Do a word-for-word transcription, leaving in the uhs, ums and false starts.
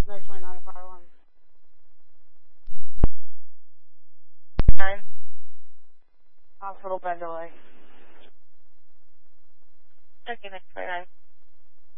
Originally not a problem. Nine. Hospital bed delay. Okay, next twenty-nine.